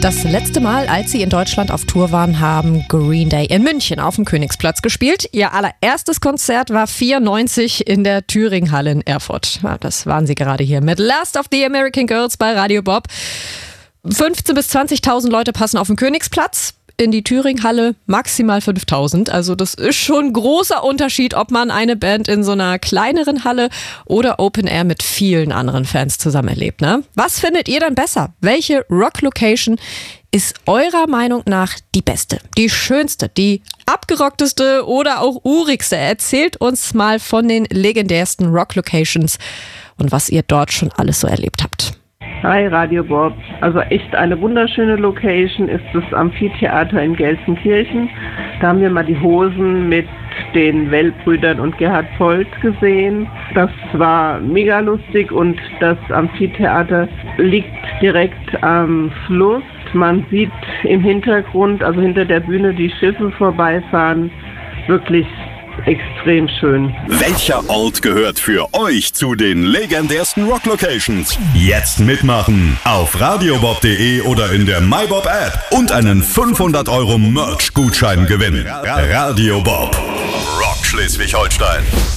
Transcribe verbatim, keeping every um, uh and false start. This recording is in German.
Das letzte Mal, als sie in Deutschland auf Tour waren, haben Green Day in München auf dem Königsplatz gespielt. Ihr allererstes Konzert war vierundneunzig in der Thüringhalle in Erfurt. Ja, das waren sie gerade hier mit Last of the American Girls bei Radio Bob. fünfzehntausend bis zwanzigtausend Leute passen auf den Königsplatz. In die Thüringhalle maximal fünftausend. Also das ist schon ein großer Unterschied, ob man eine Band in so einer kleineren Halle oder Open Air mit vielen anderen Fans zusammen erlebt. Ne? Was findet ihr denn besser? Welche Rock-Location ist eurer Meinung nach die beste, die schönste, die abgerockteste oder auch urigste? Erzählt uns mal von den legendärsten Rock-Locations und was ihr dort schon alles so erlebt habt. Hi Radio Bob, also echt eine wunderschöne Location ist das Amphitheater in Gelsenkirchen. Da haben wir mal die Hosen mit den Wellbrüdern und Gerhard Polt gesehen. Das war mega lustig und das Amphitheater liegt direkt am Fluss. Man sieht im Hintergrund, also hinter der Bühne, die Schiffe vorbeifahren. Wirklich extrem schön. Welcher Ort gehört für euch zu den legendärsten Rock-Locations? Jetzt mitmachen auf radiobob punkt de oder in der MyBob-App und einen fünfhundert Euro Merch-Gutschein gewinnen. Radio Bob, Rock Schleswig-Holstein.